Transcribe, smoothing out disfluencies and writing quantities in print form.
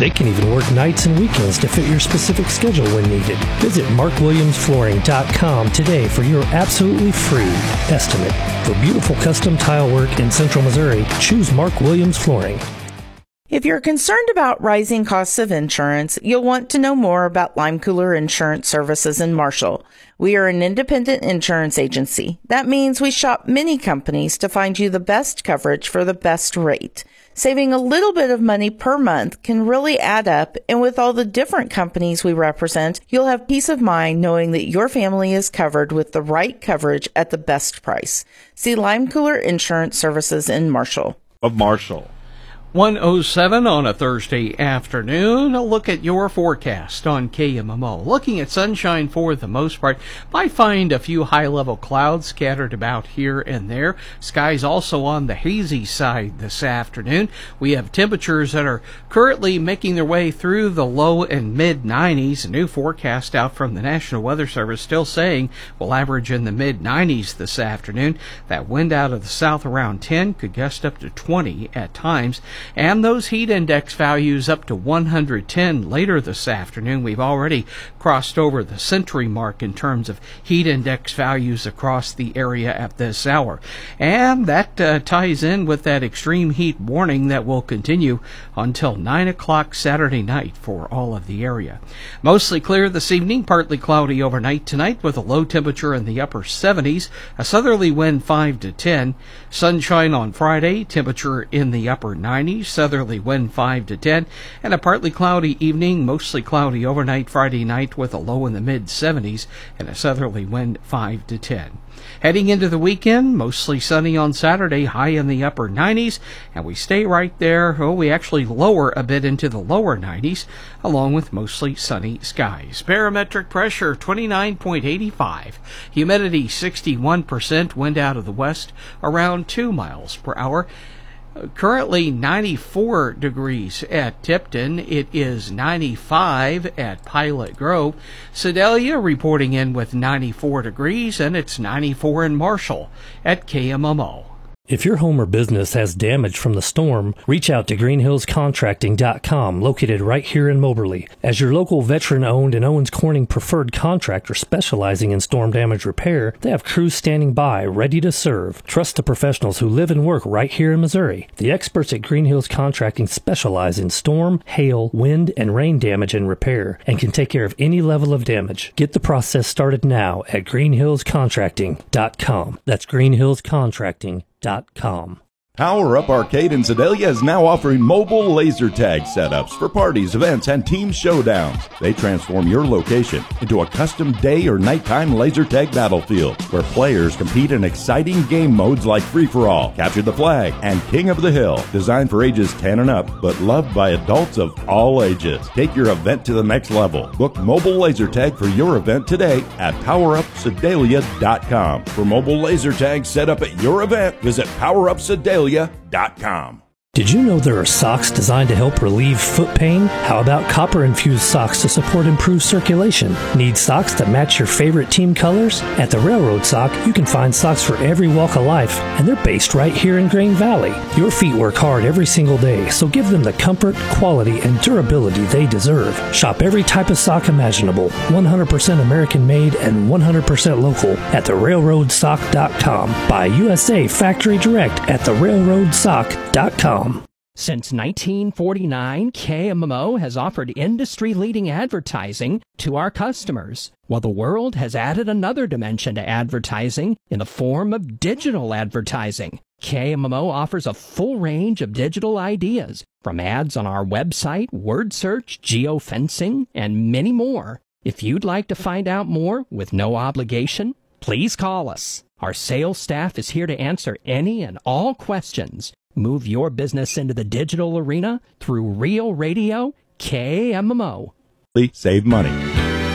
They can even work nights and weekends to fit your specific schedule when needed. Visit markwilliamsflooring.com today for your absolutely free estimate. For beautiful custom tile work in Central Missouri, choose Mark Williams Flooring. If you're concerned about rising costs of insurance, you'll want to know more about Lime Cooler Insurance Services in Marshall. We are an independent insurance agency. That means we shop many companies to find you the best coverage for the best rate. Saving a little bit of money per month can really add up, and with all the different companies we represent, you'll have peace of mind knowing that your family is covered with the right coverage at the best price. See Lime Cooler Insurance Services in Marshall. Of Marshall. 1:07 on a Thursday afternoon. A look at your forecast on KMMO. Looking at sunshine for the most part. Might find a few high-level clouds scattered about here and there. Skies also on the hazy side this afternoon. We have temperatures that are currently making their way through the low and mid-90s. A new forecast out from the National Weather Service still saying we'll average in the mid-90s this afternoon. That wind out of the south around 10 could gust up to 20 at times. And those heat index values up to 110 later this afternoon. We've already crossed over the century mark in terms of heat index values across the area at this hour. And that ties in with that extreme heat warning that will continue until 9 o'clock Saturday night for all of the area. Mostly clear this evening, partly cloudy overnight tonight with a low temperature in the upper 70s, a southerly wind 5 to 10. Sunshine on Friday, temperature in the upper 90s. Southerly wind 5 to 10, and a partly cloudy evening, mostly cloudy overnight Friday night with a low in the mid-70s and a southerly wind 5 to 10. Heading into the weekend, mostly sunny on Saturday, high in the upper 90s, and we stay right there. We actually lower a bit into the lower 90s, along with mostly sunny skies. Barometric pressure 29.85, humidity 61%, wind out of the west around 2 miles per hour. Currently 94 degrees at Tipton. It is 95 at Pilot Grove. Sedalia reporting in with 94 degrees, and it's 94 in Marshall at KMMO. If your home or business has damage from the storm, reach out to greenhillscontracting.com, located right here in Moberly. As your local veteran-owned and Owens Corning preferred contractor specializing in storm damage repair, they have crews standing by, ready to serve. Trust the professionals who live and work right here in Missouri. The experts at Green Hills Contracting specialize in storm, hail, wind, and rain damage and repair, and can take care of any level of damage. Get the process started now at greenhillscontracting.com. That's greenhillscontracting.com. Power Up Arcade in Sedalia is now offering mobile laser tag setups for parties, events, and team showdowns. They transform your location into a custom day or nighttime laser tag battlefield where players compete in exciting game modes like Free-for-All, Capture the Flag, and King of the Hill. Designed for ages 10 and up, but loved by adults of all ages. Take your event to the next level. Book mobile laser tag for your event today at PowerUpSedalia.com. For mobile laser tags set up at your event, visit PowerUpSedalia.com. Did you know there are socks designed to help relieve foot pain? How about copper-infused socks to support improved circulation? Need socks that match your favorite team colors? At the Railroad Sock, you can find socks for every walk of life, and they're based right here in Grain Valley. Your feet work hard every single day, so give them the comfort, quality, and durability they deserve. Shop every type of sock imaginable, 100% American-made and 100% local at therailroadsock.com. Buy USA Factory Direct at therailroadsock.com. Since 1949, KMMO has offered industry-leading advertising to our customers, while the world has added another dimension to advertising in the form of digital advertising. KMMO offers a full range of digital ideas, from ads on our website, word search, geofencing, and many more. If you'd like to find out more with no obligation, please call us. Our sales staff is here to answer any and all questions. Move your business into the digital arena through Real Radio KMMO. Save money.